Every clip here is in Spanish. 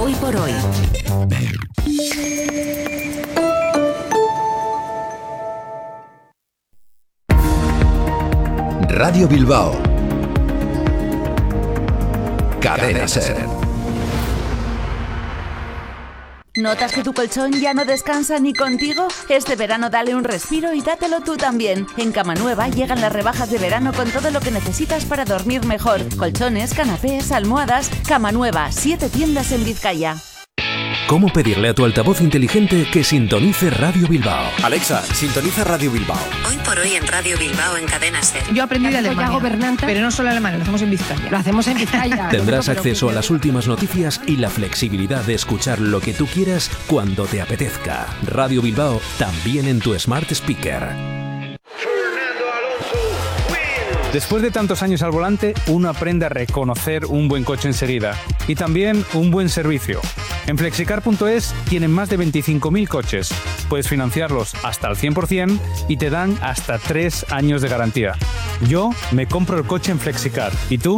Hoy por hoy. Radio Bilbao. Cadena SER. ¿Notas que tu colchón ya no descansa ni contigo? Este verano dale un respiro y dátelo tú también. En Cama Nueva llegan las rebajas de verano con todo lo que necesitas para dormir mejor. Colchones, canapés, almohadas. Cama Nueva, 7 tiendas en Vizcaya. ¿Cómo pedirle a tu altavoz inteligente que sintonice Radio Bilbao? Alexa, sintoniza Radio Bilbao. Hoy por hoy en Radio Bilbao en Cadena SER. Yo aprendí de Alemania, pero no solo alemán, lo hacemos en Vizcaya. Lo hacemos en Vizcaya. Tendrás acceso a las últimas noticias y la flexibilidad de escuchar lo que tú quieras cuando te apetezca. Radio Bilbao, también en tu Smart Speaker. Después de tantos años al volante, uno aprende a reconocer un buen coche enseguida y también un buen servicio. En Flexicar.es tienen más de 25.000 coches. Puedes financiarlos hasta al 100% y te dan hasta 3 años de garantía. Yo me compro el coche en Flexicar. ¿Y tú?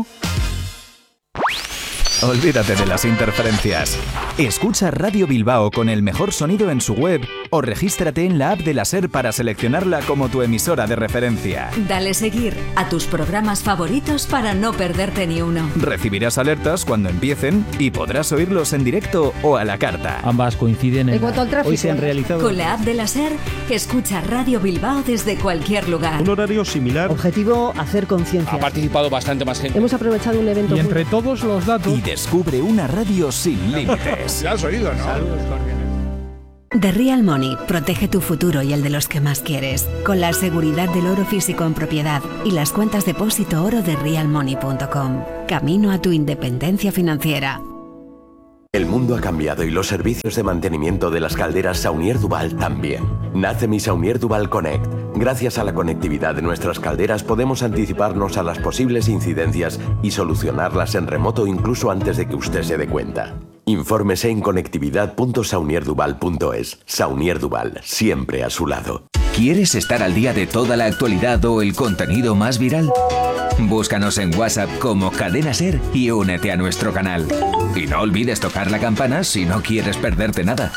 Olvídate de las interferencias. Escucha Radio Bilbao con el mejor sonido en su web o regístrate en la app de la SER para seleccionarla como tu emisora de referencia. Dale seguir a tus programas favoritos para no perderte ni uno. Recibirás alertas cuando empiecen y podrás oírlos en directo o a la carta. Ambas coinciden en... Hoy se han realizado... Con la app de la SER, escucha Radio Bilbao desde cualquier lugar. Un horario similar. Objetivo, hacer conciencia. Ha participado bastante más gente. Hemos aprovechado un evento... Y entre todos los datos... Y descubre una radio sin límites. ¿Ya has oído, no? Saludos cordiales. The Real Money protege tu futuro y el de los que más quieres, con la seguridad del oro físico en propiedad y las cuentas depósito oro de realmoney.com. Camino a tu independencia financiera. El mundo ha cambiado y los servicios de mantenimiento de las calderas Saunier Duval también. Nace mi Saunier Duval Connect. Gracias a la conectividad de nuestras calderas podemos anticiparnos a las posibles incidencias y solucionarlas en remoto incluso antes de que usted se dé cuenta. Infórmese en conectividad.saunierduval.es. Saunier Duval, siempre a su lado. ¿Quieres estar al día de toda la actualidad o el contenido más viral? Búscanos en WhatsApp como Cadena SER y únete a nuestro canal. Y no olvides tocar la campana si no quieres perderte nada.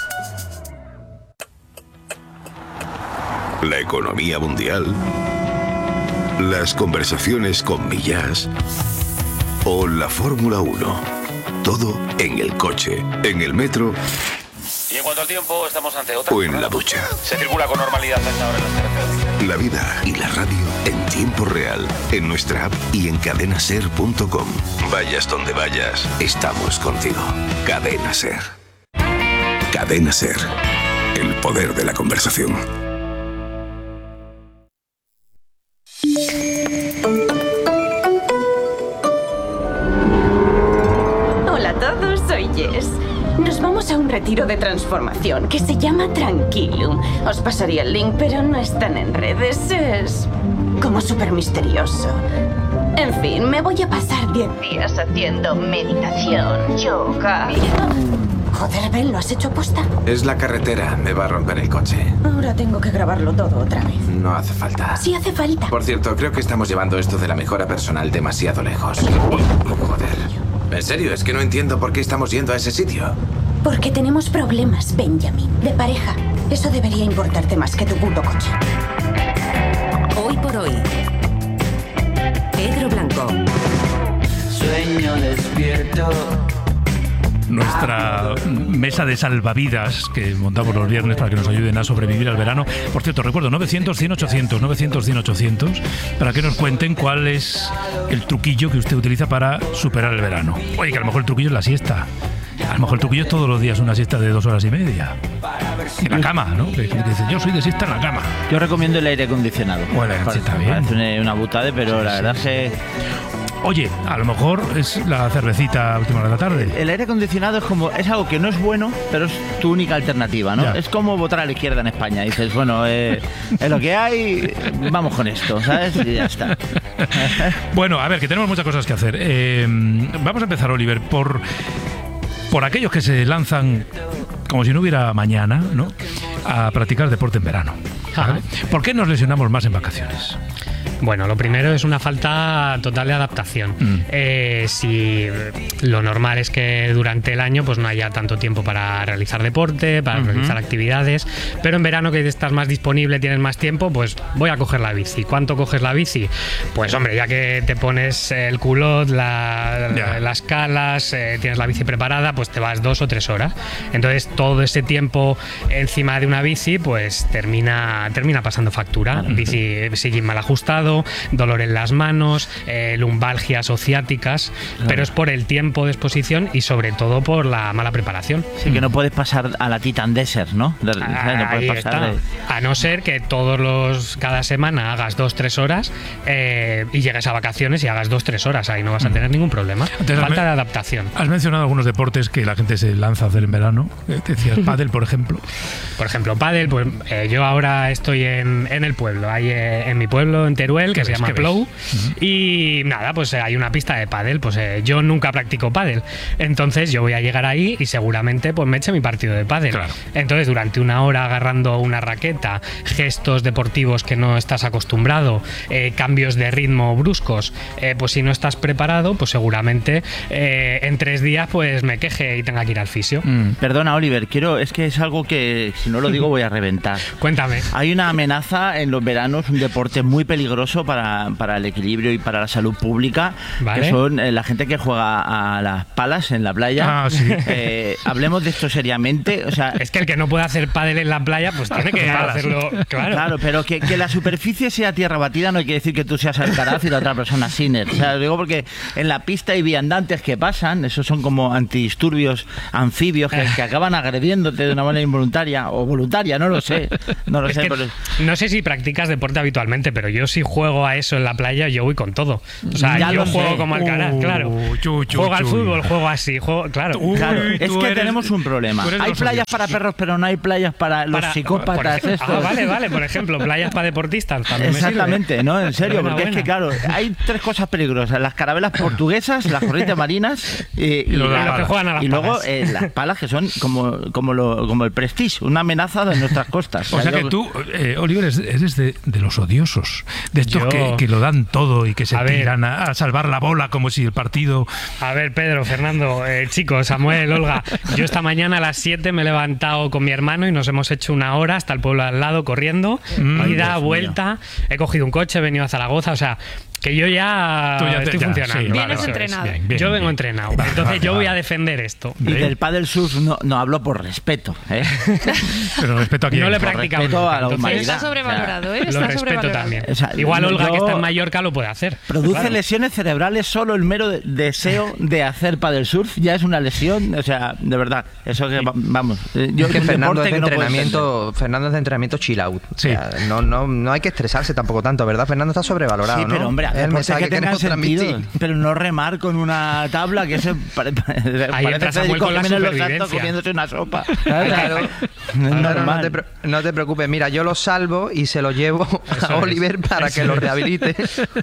La economía mundial, las conversaciones con Millás o la Fórmula 1. Todo en el coche, en el metro. Y en cuanto al tiempo, estamos ante otra. O en la ducha. Se circula con normalidad hasta ahora en las carreteras. La vida y la radio en tiempo real, en nuestra app y en cadenaser.com. Vayas donde vayas, estamos contigo. Cadena SER. Cadena SER. El poder de la conversación. Hola a todos, soy Jess. Nos vamos a un retiro de transformación que se llama Tranquilum. Os pasaría el link, pero no están en redes. Es como súper misterioso. En fin, me voy a pasar 10 días haciendo meditación, yoga. Joder, Ben, ¿lo has hecho aposta? Es la carretera, me va a romper el coche. Ahora tengo que grabarlo todo otra vez. No hace falta. Sí hace falta. Por cierto, creo que estamos llevando esto de la mejora personal demasiado lejos. Joder. En serio, es que no entiendo por qué estamos yendo a ese sitio. Porque tenemos problemas, Benjamin, de pareja. Eso debería importarte más que tu puto coche. Hoy por hoy. Pedro Blanco. Sueño despierto. Nuestra mesa de salvavidas que montamos los viernes para que nos ayuden a sobrevivir al verano. Por cierto, recuerdo 900-100-800, 900-100-800, para que nos cuenten cuál es el truquillo que usted utiliza para superar el verano. Oye, que a lo mejor el truquillo es la siesta. A lo mejor el truquillo es todos los días una siesta de 2 horas y media. En la cama, ¿no? Que dice, yo soy de siesta en la cama. Yo recomiendo el aire acondicionado. Bueno, está bien. Parece una butada, pero la verdad es que... Oye, a lo mejor es la cervecita a última hora de la tarde. El aire acondicionado es algo que no es bueno, pero es tu única alternativa, ¿no? Ya. Es como votar a la izquierda en España. Dices, bueno, es lo que hay, vamos con esto, ¿sabes? Y ya está. Bueno, a ver, que tenemos muchas cosas que hacer. Vamos a empezar, Oliver, por aquellos que se lanzan como si no hubiera mañana, ¿no?, a practicar deporte en verano. ¿Vale? ¿Por qué nos lesionamos más en vacaciones? Bueno, lo primero es una falta total de adaptación. Si lo normal es que durante el año pues no haya tanto tiempo para realizar deporte, para realizar actividades, pero en verano que estás más disponible, tienes más tiempo, pues voy a coger la bici. ¿Cuánto coges la bici? Pues hombre, ya que te pones el culot, las calas, tienes la bici preparada, pues te vas 2 o 3 horas. Entonces todo ese tiempo encima de una bici pues termina pasando factura. Bici sillín mal ajustado, dolor en las manos, lumbalgias o ciáticas, pero es por el tiempo de exposición y sobre todo por la mala preparación. Sí, que no puedes pasar a la Titan Desert, ¿no? No puedes pasar a no ser que cada semana hagas 2-3 horas y llegues a vacaciones y hagas 2-3 horas, ahí no vas a tener ningún problema. Falta de adaptación. Has mencionado algunos deportes que la gente se lanza a hacer en verano. Decías pádel, por ejemplo. Por ejemplo, pádel, pues yo ahora estoy en el pueblo, hay en mi pueblo, en Teruel, que se llama Plou, y nada, pues hay una pista de pádel, pues yo nunca practico pádel, entonces yo voy a llegar ahí y seguramente pues me eche mi partido de pádel. Entonces durante una hora agarrando una raqueta, gestos deportivos que no estás acostumbrado, cambios de ritmo bruscos, pues si no estás preparado, pues seguramente en 3 días pues me queje y tenga que ir al fisio. Perdona, Oliver, es que es algo que si no lo digo voy a reventar. Cuéntame. Hay una amenaza en los veranos, un deporte muy peligroso para el equilibrio y para la salud pública, que son la gente que juega a las palas en la playa. Hablemos de esto seriamente. O sea, es que el que no puede hacer pádel en la playa, pues tiene que hacerlo. Claro, pero que la superficie sea tierra batida no quiere decir que tú seas Alcaraz y la otra persona Sinner. O sea, digo porque en la pista hay viandantes que pasan, esos son como antidisturbios anfibios que acaban agrediéndote de una manera involuntaria o voluntaria, no lo sé. No sé si practicas deporte habitualmente, pero yo si juego a eso en la playa, yo voy con todo. O sea, yo juego como Alcaraz, claro. Juego al fútbol, juego así, claro. Es que tenemos un problema. Hay playas para perros, pero no hay playas para los psicópatas estos. Vale, por ejemplo, playas para deportistas también. Exactamente, ¿no? En serio, porque es que claro, hay 3 cosas peligrosas: las carabelas portuguesas, las corrientes marinas y los que juegan a las luego palas. Las palas, que son como el Prestige, una amenaza de nuestras costas. O sea que tú, Oliver, eres de los odiosos, de estos que lo dan todo y que se tiran a salvar la bola como si el partido... A ver, Pedro, Fernando, chicos, Samuel, Olga, yo esta mañana a las 7 me he levantado con mi hermano y nos hemos hecho 1 hora hasta el pueblo al lado corriendo, ida, vuelta, he cogido un coche, he venido a Zaragoza, o sea... Que yo ya estoy funcionando. Sí, vienes entrenado. Yo vengo entrenado. Entonces yo voy a defender esto. Y del pádel surf no hablo por respeto. Pero respeto a quién. No le practicamos. Respeto a la humanidad. Está sobrevalorado, Lo respeto también. O sea, igual Olga, que está en Mallorca, lo puede hacer. Produce lesiones cerebrales solo el mero deseo de hacer pádel surf. Ya es una lesión. O sea, de verdad. Eso que vamos. Yo es que Fernando es de entrenamiento chill out. O sea, no hay que estresarse tampoco tanto, ¿verdad? Fernando está sobrevalorado. Sí, pero hombre, el mensaje que tenga sentido, pero no remar con una tabla que se ahí entra Samuel con la supervivencia, comiéndose una sopa. Claro. No te preocupes, mira, yo lo salvo y se lo llevo a Oliver para que lo rehabilite.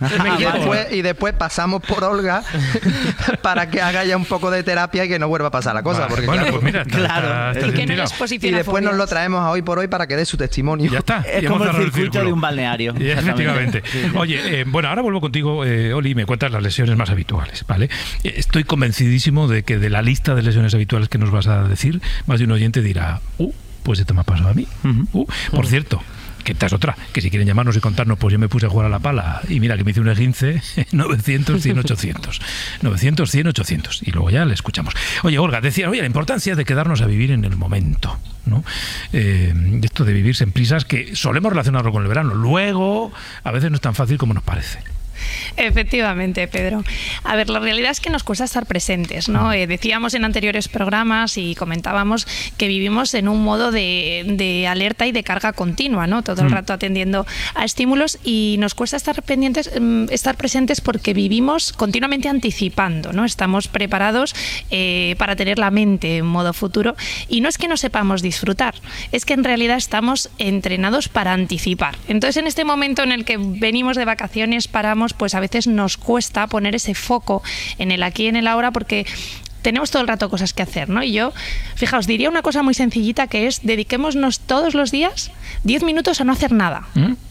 Y después pasamos por Olga para que haga ya un poco de terapia y que no vuelva a pasar la cosa. Porque, bueno, pues mira, y que no les y después nos lo traemos a Hoy por Hoy para que dé su testimonio. Ya está. Es como el circuito de un balneario. Efectivamente. Oye, bueno, ahora vuelvo contigo, Oli, y me cuentas las lesiones más habituales, ¿vale? Estoy convencidísimo de que de la lista de lesiones habituales que nos vas a decir, más de un oyente dirá, pues esto me ha pasado a mí. Por cierto, que esta es otra, que si quieren llamarnos y contarnos, pues yo me puse a jugar a la pala y mira que me hice un esguince, 900, 100, 800. 900, 100, 800. Y luego ya le escuchamos. Oye, Olga, decía, la importancia de quedarnos a vivir en el momento, ¿no? Esto de vivirse en prisas, que solemos relacionarlo con el verano. Luego, a veces no es tan fácil como nos parece. Efectivamente, Pedro. A ver, la realidad es que nos cuesta estar presentes, ¿no? Decíamos en anteriores programas y comentábamos que vivimos en un modo de alerta y de carga continua, ¿no? Todo el rato atendiendo a estímulos y nos cuesta estar presentes porque vivimos continuamente anticipando, ¿no? Estamos preparados para tener la mente en modo futuro y no es que no sepamos disfrutar, es que en realidad estamos entrenados para anticipar. Entonces, en este momento en el que venimos de vacaciones, paramos, pues a veces nos cuesta poner ese foco en el aquí y en el ahora porque tenemos todo el rato cosas que hacer, ¿no? Y yo, fijaos, diría una cosa muy sencillita que es dediquémonos todos los días 10 minutos a no hacer nada.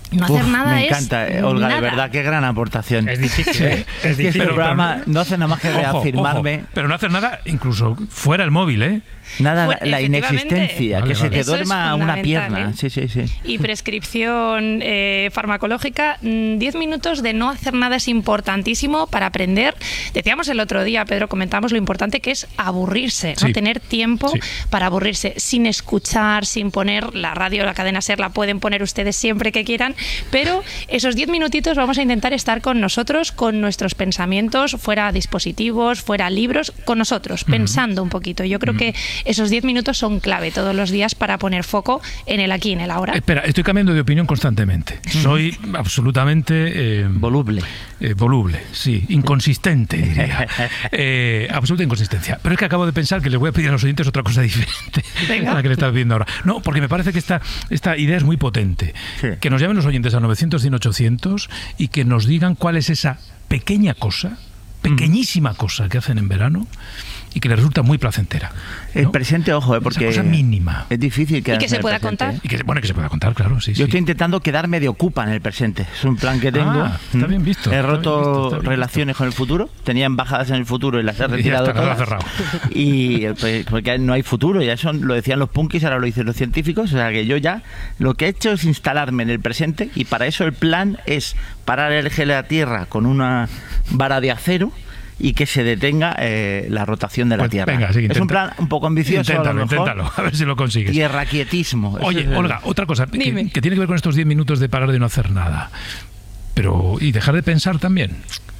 No hacer nada me encanta, Olga, nada. de verdad, qué gran aportación. Es difícil, ¿eh? Es que este programa no hace nada más que Ojo, reafirmarme. ojo, pero no hacer nada, incluso fuera el móvil, ¿eh? Nada, Pues, la inexistencia, Vale, que se vale. te Eso es duerma una fundamental, pierna. ¿eh? Sí, sí, sí. Y prescripción farmacológica, 10 minutos de no hacer nada es importantísimo para aprender. Decíamos el otro día, Pedro, comentamos lo importante que es aburrirse, Sí. no tener tiempo Sí. para aburrirse, sin escuchar, sin poner la radio, la cadena SER, la pueden poner ustedes siempre que quieran, pero esos 10 minutitos vamos a intentar estar con nosotros, con nuestros pensamientos, fuera dispositivos, fuera libros, con nosotros, pensando un poquito. Yo creo que esos 10 minutos son clave todos los días para poner foco en el aquí, en el ahora. Espera, estoy cambiando de opinión constantemente. Soy absolutamente... voluble. Voluble, sí. Inconsistente, diría. Absoluta inconsistencia. Pero es que acabo de pensar que les voy a pedir a los oyentes otra cosa diferente Venga. a la que le estás pidiendo ahora. No, porque me parece que esta idea es muy potente. Sí. Que nos llamen los oyentes al 900-100-800 y que nos digan cuál es esa pequeña cosa, pequeñísima cosa que hacen en verano y que les resulta muy placentera, ¿no? El presente, ojo, porque esa cosa mínima. es difícil Y que se en el pueda presente. contar. Y que, bueno, que se pueda contar, claro, sí. Yo estoy intentando quedarme de ocupa en el presente. Es un plan que tengo. Está bien visto. He está bien roto visto, está bien relaciones con el futuro. Tenía embajadas en el futuro y las he visto. Y ya retirado está, lo has todas. cerrado. Y pues, porque no hay futuro. Ya eso lo decían los punkis, ahora lo dicen los científicos. O sea que yo ya lo que he hecho es instalarme en el presente y para eso el plan es parar el eje de la Tierra con una vara de acero y que se detenga la rotación de la Pues Tierra. venga, sí, es intenta. un plan un poco ambicioso. a lo mejor. Inténtalo, a ver si lo consigues. Tierra quietismo. Oye, Eso es Olga, otra cosa que Dime. tiene que ver con estos 10 minutos de parar de no hacer nada. Pero, y dejar de pensar también.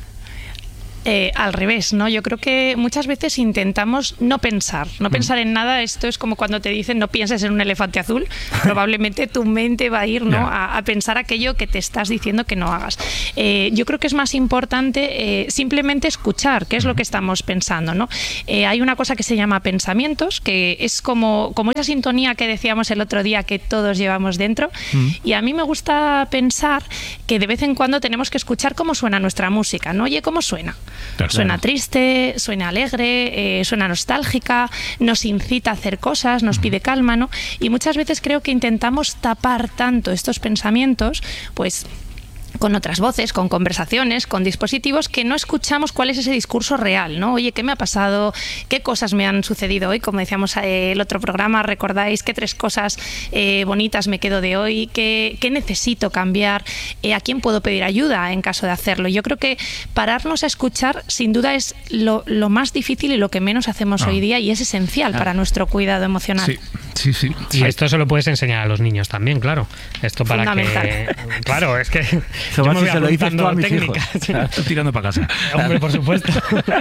Al revés, ¿no? Yo creo que muchas veces intentamos no pensar en nada. Esto es como cuando te dicen no pienses en un elefante azul. Probablemente tu mente va a ir, ¿no? a pensar aquello que te estás diciendo que no hagas. Yo creo que es más importante simplemente escuchar qué es lo que estamos pensando, ¿no? Hay una cosa que se llama pensamientos, que es como esa sintonía que decíamos el otro día que todos llevamos dentro. Y a mí me gusta pensar que de vez en cuando tenemos que escuchar cómo suena nuestra música, ¿no? Oye, ¿cómo suena? Claro. Suena triste, suena alegre, suena nostálgica, nos incita a hacer cosas, nos pide calma, ¿no? Y muchas veces creo que intentamos tapar tanto estos pensamientos, pues con otras voces, con conversaciones, con dispositivos, que no escuchamos cuál es ese discurso real, ¿no? Oye, ¿qué me ha pasado? ¿Qué cosas me han sucedido hoy? Como decíamos el otro programa, ¿recordáis qué 3 cosas bonitas me quedo de hoy? ¿Qué necesito cambiar? ¿A quién puedo pedir ayuda en caso de hacerlo? Yo creo que pararnos a escuchar, sin duda, es lo más difícil y lo que menos hacemos hoy día, y es esencial para nuestro cuidado emocional. Sí. Y esto se lo puedes enseñar a los niños también, claro. Esto para Fundamental. que... Claro, es que... Eso yo va me si voy se lo dices tú a mis técnicas. hijos. Estoy tirando para casa. Hombre, por supuesto.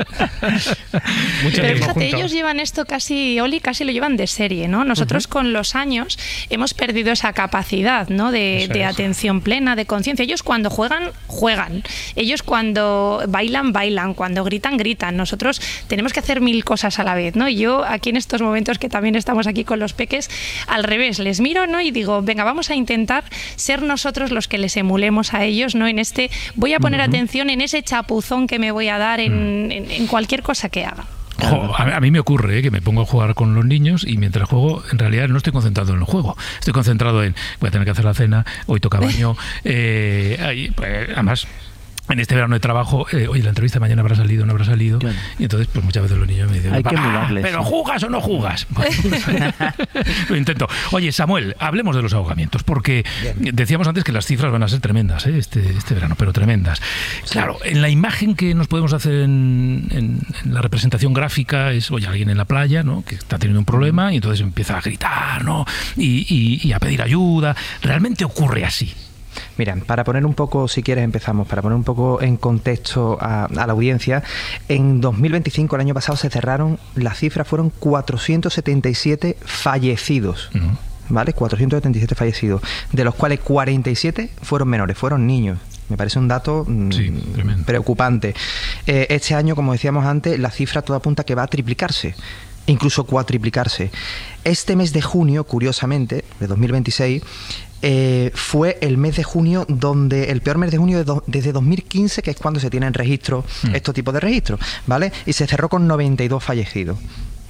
Mucho Pero tiempo fíjate, juntos. ellos llevan esto casi, Oli, casi lo llevan de serie, ¿no? Nosotros con los años hemos perdido esa capacidad, ¿no? De atención plena, de conciencia. Ellos cuando juegan, juegan. Ellos cuando bailan, bailan. Cuando gritan, gritan. Nosotros tenemos que hacer 1000 cosas a la vez, ¿no? Y yo aquí en estos momentos que también estamos aquí con los peques, al revés, les miro, ¿no? Y digo, venga, vamos a intentar ser nosotros los que les emulemos a ellos, ¿no? En este, voy a poner atención en ese chapuzón que me voy a dar en cualquier cosa que haga. A mí me ocurre que me pongo a jugar con los niños y mientras juego, en realidad no estoy concentrado en el juego. Estoy concentrado en, voy a tener que hacer la cena, hoy toca baño. Pues, además, en este verano de trabajo, oye, la entrevista mañana habrá salido o no habrá salido. Claro. Y entonces, pues muchas veces los niños me dicen, hay que emularles, ¿pero jugas o no jugas? Bueno, lo intento. Oye, Samuel, hablemos de los ahogamientos, porque decíamos antes que las cifras van a ser tremendas, este verano, pero tremendas. Claro, en la imagen que nos podemos hacer en la representación gráfica es, oye, alguien en la playa, ¿no? Que está teniendo un problema y entonces empieza a gritar, ¿no? Y a pedir ayuda. ¿Realmente ocurre así? Mira, para poner un poco, si quieres empezamos, para poner un poco en contexto a la audiencia, en 2025, el año pasado, se cerraron, las cifras fueron 477 fallecidos. ¿Vale? 477 fallecidos, de los cuales 47 fueron menores, fueron niños. Me parece un dato preocupante. Este año, como decíamos antes, la cifra toda apunta que va a triplicarse, incluso cuatriplicarse. Este mes de junio, curiosamente, de 2026, fue el mes de junio donde el peor mes de junio desde 2015, que es cuando se tienen registros, estos tipos de registros, ¿vale? Y se cerró con 92 fallecidos.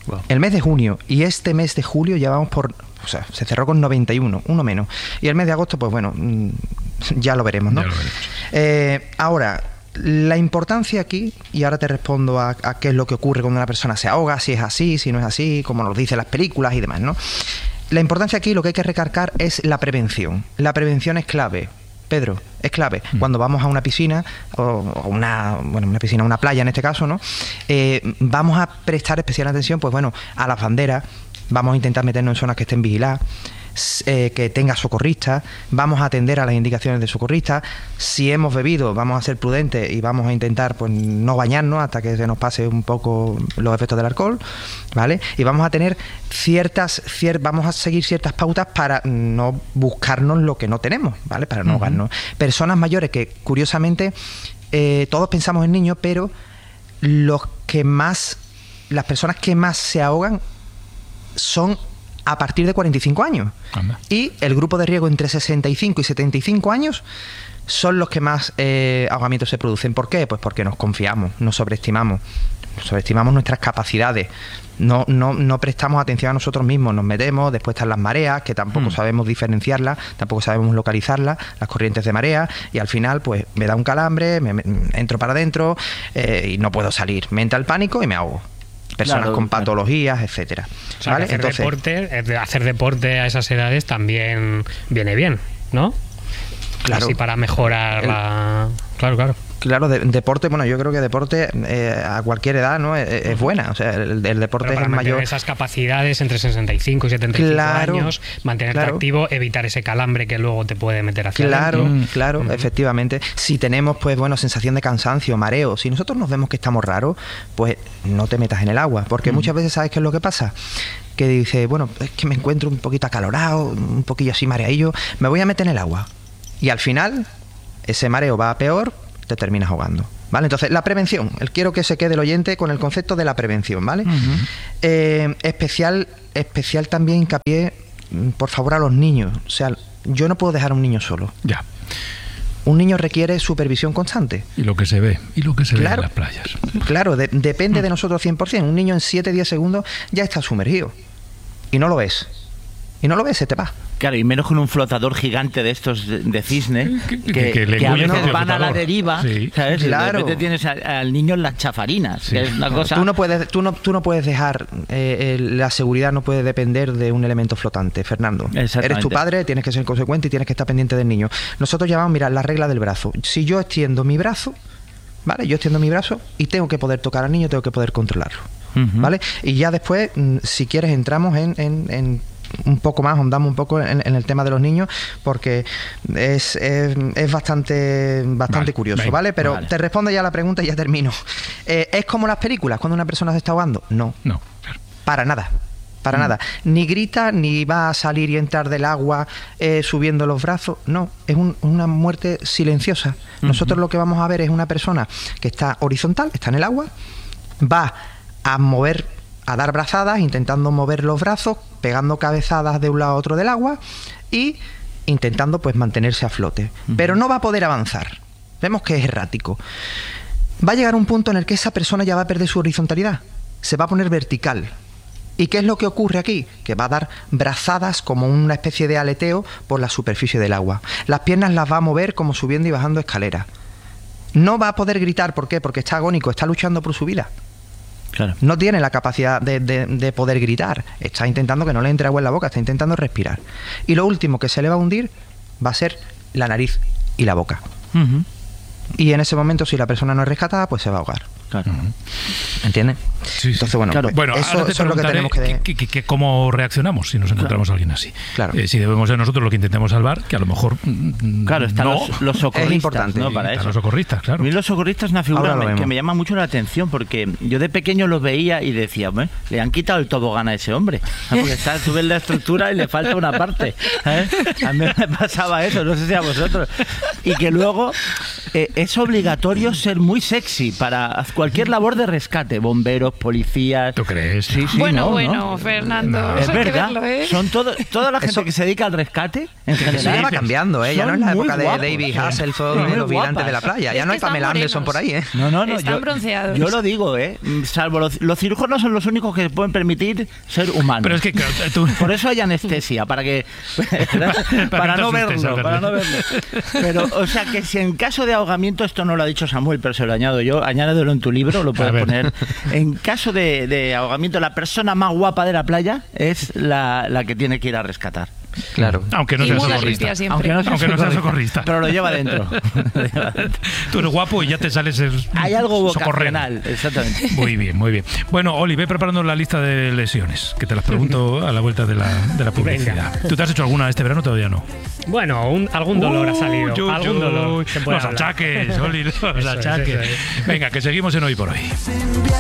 Wow. El mes de junio y este mes de julio ya vamos por... O sea, se cerró con 91, uno menos. Y el mes de agosto, pues bueno, ya lo veremos, ¿no? Ya lo veremos. Ahora, la importancia aquí, y ahora te respondo a qué es lo que ocurre cuando una persona se ahoga, si es así, si no es así, como nos dicen las películas y demás, ¿no? La importancia aquí, lo que hay que recargar es la prevención. La prevención es clave. Pedro, es clave. Cuando vamos a una piscina, o una piscina, una playa en este caso, ¿no? Vamos a prestar especial atención, pues bueno, a las banderas, vamos a intentar meternos en zonas que estén vigiladas, que tenga socorristas, vamos a atender a las indicaciones de socorristas. Si hemos bebido, vamos a ser prudentes y vamos a intentar pues no bañarnos hasta que se nos pase un poco los efectos del alcohol, ¿vale? Y vamos a tener vamos a seguir ciertas pautas para no buscarnos lo que no tenemos, ¿vale? Para no ahogarnos. Personas mayores que, curiosamente, todos pensamos en niños, pero las personas que más se ahogan son a partir de 45 años. Anda. Y el grupo de riesgo entre 65 y 75 años son los que más ahogamientos se producen. ¿Por qué? Pues porque nos confiamos, nos sobreestimamos nuestras capacidades, no prestamos atención a nosotros mismos, nos metemos, después están las mareas, que tampoco sabemos diferenciarlas, tampoco sabemos localizarlas, las corrientes de marea, y al final pues me da un calambre, me entro para adentro y no puedo salir. Me entra el pánico y me ahogo. Personas con patologías, etcétera. O sea, ¿vale? Hacer deporte a esas edades también viene bien, ¿no? Claro. Así para mejorar la... Claro, deporte, bueno, yo creo que deporte a cualquier edad, ¿no? Es buena, o sea, el deporte es el mayor. Esas capacidades entre 65 y 75 años, mantenerte activo, evitar ese calambre que luego te puede meter hacia adentro. Claro, efectivamente. Si tenemos, pues bueno, sensación de cansancio, mareo, si nosotros nos vemos que estamos raros, pues no te metas en el agua, porque muchas veces, ¿sabes qué es lo que pasa? Que dice, bueno, es que me encuentro un poquito acalorado, un poquillo así mareadillo, me voy a meter en el agua. Y al final, ese mareo va a peor, te terminas ahogando, ¿vale? Entonces, la prevención, quiero que se quede el oyente con el concepto de la prevención, ¿vale? Especial también hincapié, por favor, a los niños. O sea, yo no puedo dejar a un niño solo. Ya. Un niño requiere supervisión constante. Y lo que se ve, en las playas. Claro, depende de nosotros 100%. Un niño en 7-10 segundos ya está sumergido. Y no lo ves. Se te va. Claro, y menos con un flotador gigante de estos de cisne que a veces van a la deriva, ¿sabes? Claro. Y de repente tienes al niño en las chafarinas, que es una cosa... Tú no puedes dejar, la seguridad no puede depender de un elemento flotante, Fernando. Eres tu padre, tienes que ser consecuente y tienes que estar pendiente del niño. Nosotros llamamos, mira, la regla del brazo. Si yo extiendo mi brazo, ¿vale? Yo extiendo mi brazo y tengo que poder tocar al niño, tengo que poder controlarlo, ¿vale? Y ya después, si quieres, entramos en un poco más, ahondamos un poco en el tema de los niños, porque es bastante curioso, ¿vale? Pero te respondo ya a la pregunta y ya termino. ¿Es como las películas cuando una persona se está ahogando? No. Para nada. Ni grita, ni va a salir y entrar del agua subiendo los brazos. No, es una muerte silenciosa. Nosotros lo que vamos a ver es una persona que está horizontal, está en el agua, va a dar brazadas, intentando mover los brazos, pegando cabezadas de un lado a otro del agua y intentando pues mantenerse a flote. Pero no va a poder avanzar. Vemos que es errático. Va a llegar un punto en el que esa persona ya va a perder su horizontalidad. Se va a poner vertical. ¿Y qué es lo que ocurre aquí? Que va a dar brazadas como una especie de aleteo por la superficie del agua. Las piernas las va a mover como subiendo y bajando escaleras. No va a poder gritar. ¿Por qué? Porque está agónico, está luchando por su vida. Claro. No tiene la capacidad de poder gritar. Está intentando que no le entre agua en la boca, está intentando respirar. Y lo último que se le va a hundir va a ser la nariz y la boca. Y en ese momento, si la persona no es rescatada, pues se va a ahogar. Claro. ¿Entiendes? Sí. Entonces, bueno, eso es lo que tenemos que cómo reaccionamos si nos encontramos a alguien así. Claro. Si debemos ser nosotros lo que intentemos salvar, que a lo mejor están los socorristas, es importante, ¿no? Para eso. Los socorristas, claro. A mí los socorristas es una figura que me llama mucho la atención, porque yo de pequeño los veía y decía, le han quitado el tobogán a ese hombre, porque tú ves la estructura y le falta una parte, ¿sabes? A mí me pasaba eso, no sé si a vosotros. Y que luego es obligatorio ser muy sexy para cualquier labor de rescate, bomberos, policías. ¿Tú crees? Sí, bueno, ¿no? Fernando, No. eso Es hay que verdad. verlo, ¿eh? Son toda la gente que se dedica al rescate, en Eso ya general. va cambiando, ¿eh? Ya no es la son muy época de guapos, David Hasselhoff Son y muy los vigilantes guapas. de la playa. Ya Es no que hay Pamela están Anderson por ahí, ¿eh? No, Están bronceados. Yo lo digo, salvo los cirujanos son los únicos que pueden permitir ser humanos. Pero es que claro, tú... Por eso hay anestesia, para no verlo. Pero, o sea, que si en caso de ahogamiento, esto no lo ha dicho Samuel, pero se lo añado yo, añádelo en tu libro, lo puedes poner. En caso de ahogamiento, la persona más guapa de la playa es la que tiene que ir a rescatar. Claro. Aunque no sea socorrista. Aunque no sea socorrista. Pero lo lleva dentro. Tú eres guapo y ya te sales el Hay algo socorrer. vocacional, exactamente. Muy bien, muy bien. Bueno, Oli, ve preparando la lista de lesiones, que te las pregunto a la vuelta de la publicidad. Venga. ¿Tú te has hecho alguna este verano? Todavía no. Bueno, algún dolor ha salido. Algún dolor. Los achaques, Oli, los achaques. Eso es. Venga, que seguimos en Hoy por Hoy.